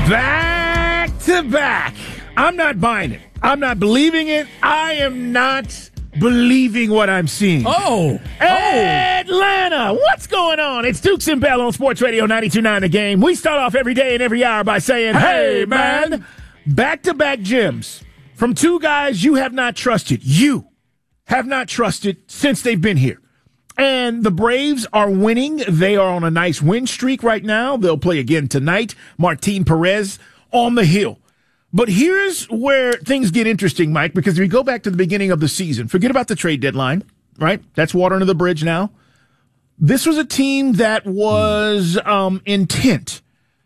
Back to back. I'm not buying it. I'm not believing it. I am not believing what I'm seeing. Atlanta, what's going on? It's Dukes and Bell on Sports Radio 92.9 The Game. We start off every day and every hour by saying, hey, man, back-to-back gems from two guys you have not trusted. You have not trusted since they've been here. And the Braves are winning. They are on a nice win streak right now. They'll play again tonight. Martin Perez on the hill. But here's where things get interesting, Mike, because if we go back to the beginning of the season, forget about the trade deadline, right? That's water under the bridge now. This was a team that was intent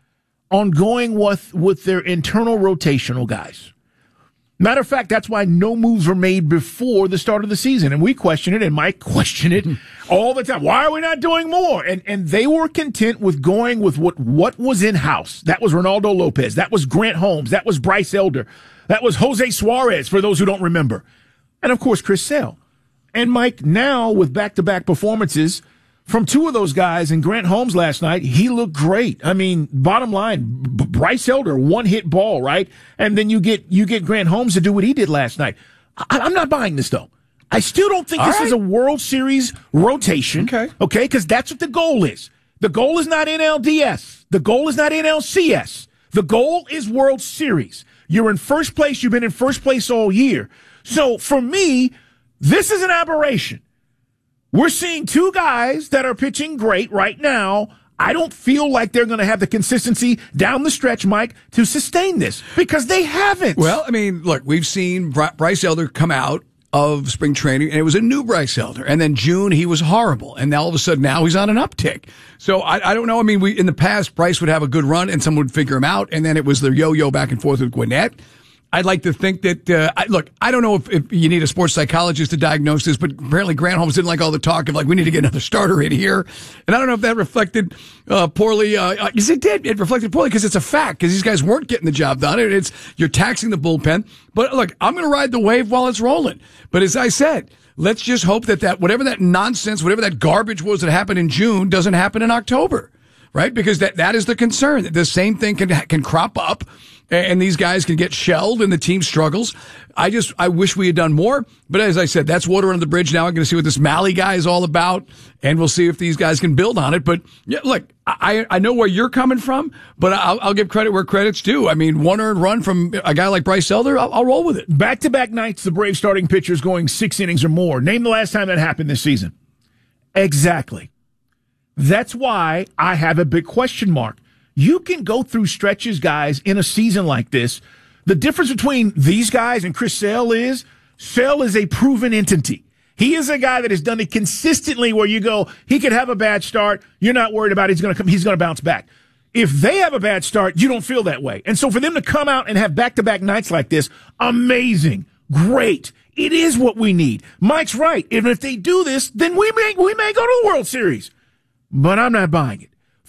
on going with their internal rotational guys. Matter of fact, that's why no moves were made before the start of the season. And we question it, and Mike questioned it all the time. Why are we not doing more? And they were content with going with what was in-house. That was Ronaldo Lopez. That was Grant Holmes. That was Bryce Elder. That was Jose Suarez, for those who don't remember. And, of course, Chris Sale. And, Mike, now with back-to-back performances from two of those guys, and Grant Holmes last night, he looked great. I mean, bottom line, Bryce Elder, one-hit ball, right? And then you get Grant Holmes to do what he did last night. I'm not buying this, though. I still don't think this is a World Series rotation. Okay, because that's what the goal is. The goal is not NLDS. The goal is not NLCS. The goal is World Series. You're in first place. You've been in first place all year. So, for me, this is an aberration. We're seeing two guys that are pitching great right now. I don't feel like they're going to have the consistency down the stretch, Mike, to sustain this because they haven't. Well, I mean, look, we've seen Bryce Elder come out of spring training, and it was a new Bryce Elder. And then June, he was horrible. And now all of a sudden, now he's on an uptick. So I don't know. I mean, in the past, Bryce would have a good run, and someone would figure him out. And then it was the yo-yo back and forth with Gwinnett. I'd like to think that, look, I don't know if you need a sports psychologist to diagnose this, but apparently Grant Holmes didn't like all the talk of, like, we need to get another starter in here. And I don't know if that reflected poorly. Yes, it did. It reflected poorly because it's a fact, because these guys weren't getting the job done. You're taxing the bullpen. But, look, I'm going to ride the wave while it's rolling. But as I said, let's just hope that whatever that nonsense, whatever that garbage was that happened in June doesn't happen in October. Right? Because that is the concern. The same thing can crop up, and these guys can get shelled and the team struggles. I wish we had done more. But as I said, that's water under the bridge now. I'm going to see what this Malley guy is all about, and we'll see if these guys can build on it. But yeah, look, I know where you're coming from, but I'll give credit where credit's due. I mean, one earned run from a guy like Bryce Elder, I'll roll with it. Back-to-back nights, the Braves starting pitchers going 6 innings or more. Name the last time that happened this season. Exactly. That's why I have a big question mark. You can go through stretches, guys, in a season like this. The difference between these guys and Chris Sale is a proven entity. He is a guy that has done it consistently where you go, he could have a bad start. You're not worried about it. He's going to bounce back. If they have a bad start, you don't feel that way. And so for them to come out and have back-to-back nights like this, amazing, great. It is what we need. Mike's right. And if they do this, then we may go to the World Series. But I'm not buying it.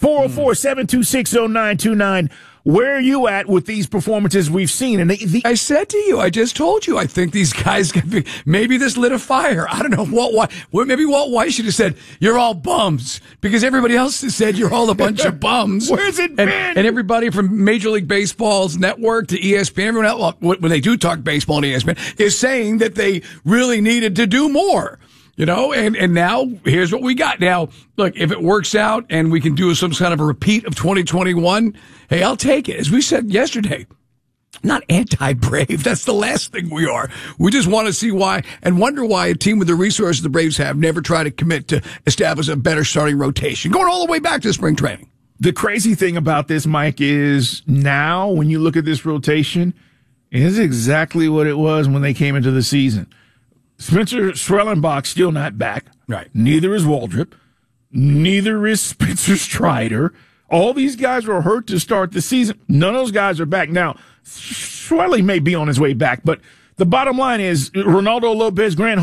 404-726-0929. Where are you at with these performances we've seen? And I said to you, I just told you, I think these guys maybe this lit a fire. I don't know maybe Walt Weiss should have said, you're all bums, because everybody else has said you're all a bunch of bums. Where's it been? And everybody from Major League Baseball's network to ESPN, everyone else, when they do talk baseball on ESPN, is saying that they really needed to do more. You know, and now here's what we got. Now, look, if it works out and we can do some kind of a repeat of 2021, hey, I'll take it. As we said yesterday, not anti-Brave. That's the last thing we are. We just want to see why and wonder why a team with the resources the Braves have never tried to commit to establish a better starting rotation, going all the way back to spring training. The crazy thing about this, Mike, is now when you look at this rotation, it is exactly what it was when they came into the season. Spencer Strellenbach still not back. Right. Neither is Waldrop. Neither is Spencer Strider. All these guys were hurt to start the season. None of those guys are back. Now, Swelly may be on his way back, but the bottom line is Ronaldo Lopez, Grant